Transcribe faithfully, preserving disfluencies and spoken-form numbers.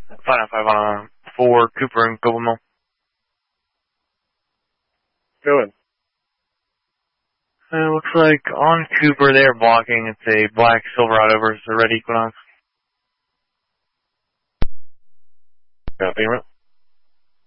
five nine five on four, Cooper and Copelmill. Go in. It looks like on Cooper they're blocking. It's a black Silverado versus a red Equinox. Copy,